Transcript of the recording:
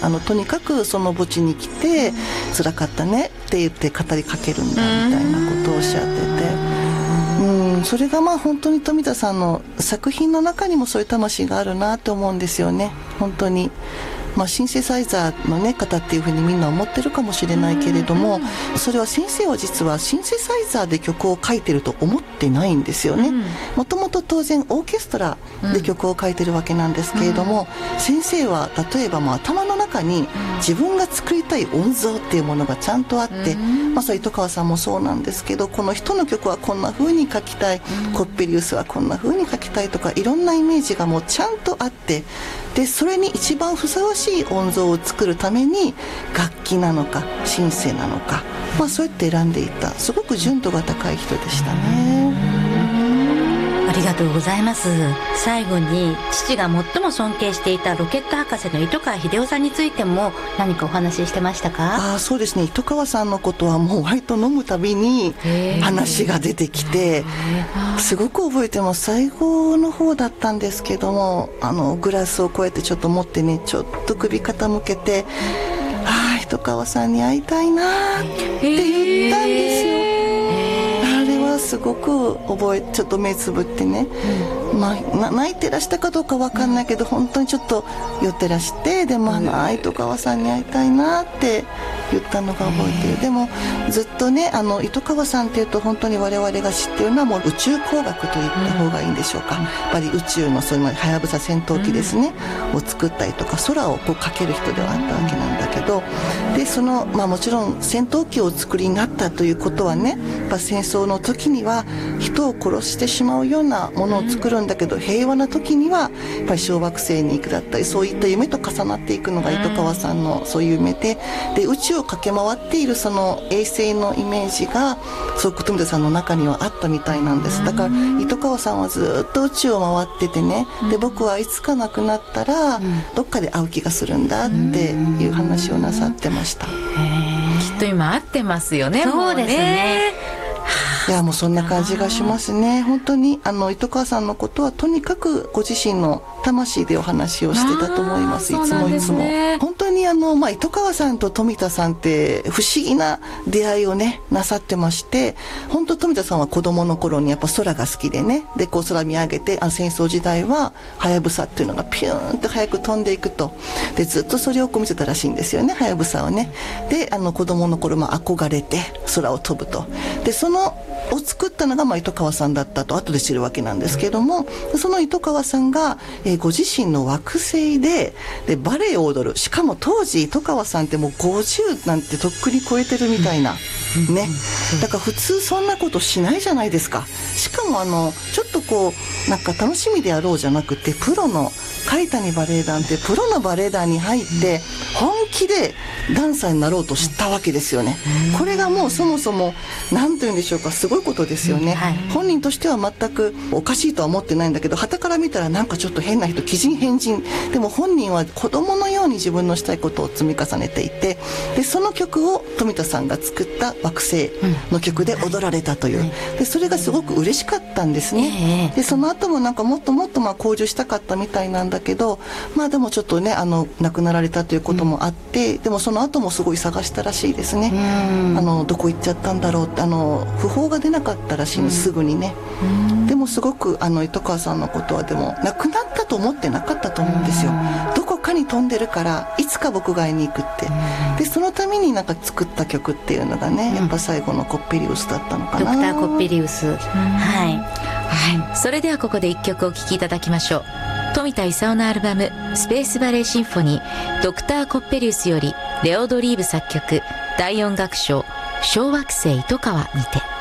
とにかくその墓地に来て辛かったねって言って語りかけるんだみたいなことをおっしゃってて、それが本当に富田さんの作品の中にもそういう魂があるなと思うんですよね。本当にシンセサイザーの、方っていうふうにみんな思ってるかもしれないけれども、それは先生は実はシンセサイザーで曲を書いてると思ってないんですよね。もともと当然オーケストラで曲を書いてるわけなんですけれども、先生は例えば頭の中に自分が作りたい音像っていうものがちゃんとあって、それ糸川さんもそうなんですけど、この人の曲はこんな風に書きたい、コッペリウスはこんな風に書きたいとか、いろんなイメージがもうちゃんとあって、でそれに一番ふさわしい音像を作るために楽器なのかシンセなのか、そうやって選んでいた、すごく純度が高い人でしたね。 ありがとうございます。最後に父が最も尊敬していたロケット博士の糸川英夫さんについても何かお話ししてましたか？ そうですね、糸川さんのことはもう割と飲むたびに話が出てきて、すごく覚えてます。最後の方だったんですけども、グラスをこうやってちょっと持ってね、ちょっと首傾けて、糸川さんに会いたいなって言ったんですよ。すごくちょっと目つぶってね、泣いてらしたかどうか分かんないけど、本当にちょっと酔ってらして、でも糸川さんに会いたいなって言ったのが覚えてる。でもずっとね、糸川さんっていうと本当に我々が知ってるのはもう宇宙工学と言った方がいいんでしょうか。やっぱり宇宙のそういうはやぶさ戦闘機ですね、を作ったりとか空をかける人ではあったわけなんだけど、でもちろん戦闘機をお作りになったということはね、やっぱ戦争の時には人を殺してしまうようなものを作るんだけど、平和な時にはやっぱり小惑星に行くだったり、そういった夢と重なっていくのが糸川さんのそういう夢で、宇宙を駆け回っているその衛星のイメージがすごく富田さんの中にはあったみたいなんです。だから糸川さんはずっと宇宙を回っててね、で僕はいつか亡くなったらどっかで会う気がするんだっていう話をなさってました。 きっと今会ってますよね。 そうですね。 いや、もうそんな感じがしますね。本当に糸川さんのことはとにかくご自身の魂でお話をしてたと思います。いつもいつも本当に糸川さんと富田さんって不思議な出会いをねなさってまして、本当富田さんは子供の頃にやっぱ空が好きでね、で空見上げて、戦争時代ははやぶさっていうのがピューンと早く飛んでいくと、でずっとそれを見てたらしいんですよね、はやぶさをね。で子供の頃憧れて空を飛ぶと、でそのを作ったのが糸川さんだったと後で知るわけなんですけども、その糸川さんが、ご自身の惑星でバレエを踊る。しかも当時糸川さんってもう50なんてとっくに超えてるみたいなね、だから普通そんなことしないじゃないですか。しかもちょっとなんか楽しみであろうじゃなくて、プロの海谷バレエ団ってプロのバレエ団に入って本気でダンサーになろうとしたわけですよね。これがもうそもそも何というんでしょうか、すごいことですよね。本人としては全くおかしいとは思ってないんだけど、傍から見たらなんかちょっと変な人、奇人変人。でも本人は子供のように自分のしたいことを積み重ねていて、でその曲を富田さんが作った惑星の曲で踊られたという、でそれがすごく嬉しかったんですね。でその後もなんかもっともっと交流したかったみたいなんだけど、でもちょっとね亡くなられたということもあって、でもその後もすごい探したらしいですね。どこ行っちゃったんだろうって、訃報が出なかったらしいの、すぐにね。でもすごく糸川さんのことはでも亡くなったと思ってなかったと思うんですよ。どこかに飛んでるからいつか僕が会いに行くって。でそのためになんか作った曲っていうのがね、やっぱ最後のコッペリウスだったのかな。 ドクターコッペリウス。 それではここで一曲お聴きいただきましょう。富田勲のアルバムスペースバレーシンフォニードクターコッペリウスよりレオドリーブ作曲第4楽章小惑星糸川にて。